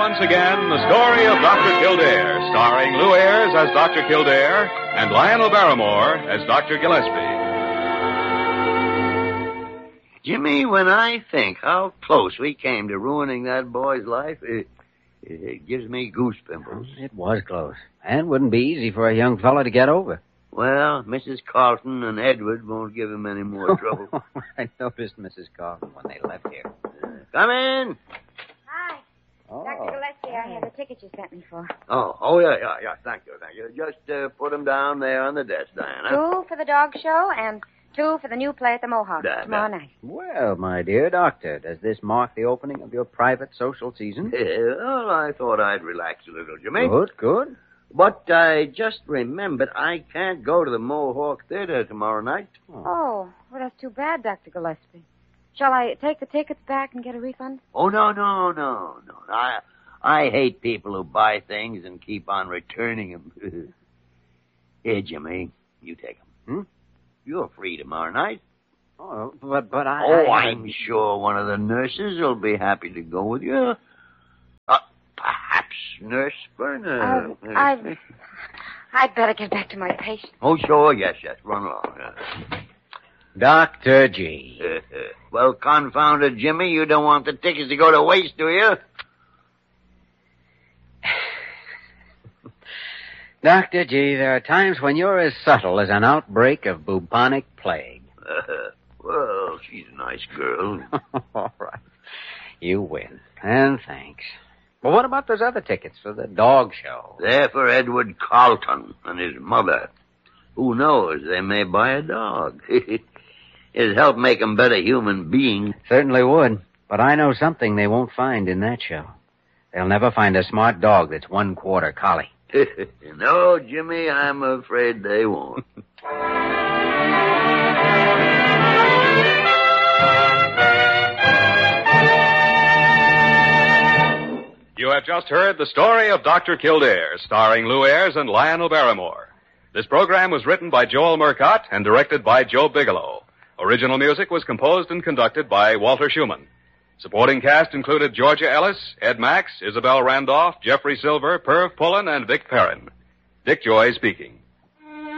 once again the story of Dr. Kildare, starring Lou Ayres as Dr. Kildare and Lionel Barrymore as Dr. Gillespie. Jimmy, when I think how close we came to ruining that boy's life, it gives me goose pimples. It was close. And wouldn't be easy for a young fellow to get over. Well, Mrs. Carlton and Edward won't give him any more trouble. I noticed Mrs. Carlton when they left here. Come in. Hi. Oh. Dr. Gillespie, I have the ticket you sent me for. Oh, yeah. Thank you. Just put them down there on the desk, Diana. 2 for the dog show and 2 for the new play at the Mohawk tomorrow night. Well, my dear doctor, does this mark the opening of your private social season? Well, I thought I'd relax a little, Jimmy. Good. But I just remembered I can't go to the Mohawk Theater tomorrow night. Oh, well, that's too bad, Dr. Gillespie. Shall I take the tickets back and get a refund? Oh, no. I hate people who buy things and keep on returning them. Here, Jimmy, you take them. You're free tomorrow night. Oh, but I'm sure one of the nurses will be happy to go with you. Perhaps Nurse Verner. I'd better get back to my patient. Oh, sure, yes. Run along. Dr. G. Well, confound it, Jimmy, you don't want the tickets to go to waste, do you? Dr. G, there are times when you're as subtle as an outbreak of bubonic plague. Well, she's a nice girl. All right. You win. And thanks. Well, what about those other tickets for the dog show? They're for Edward Carlton and his mother. Who knows, they may buy a dog. It'd help make them better human beings. Certainly would. But I know something they won't find in that show. They'll never find a smart dog that's 1/4 collie. No, Jimmy, I'm afraid they won't. You have just heard the story of Dr. Kildare, starring Lou Ayres and Lionel Barrymore. This program was written by Joel Murcott and directed by Joe Bigelow. Original music was composed and conducted by Walter Schumann. Supporting cast included Georgia Ellis, Ed Max, Isabel Randolph, Jeffrey Silver, Perv Pullen, and Vic Perrin. Dick Joy speaking.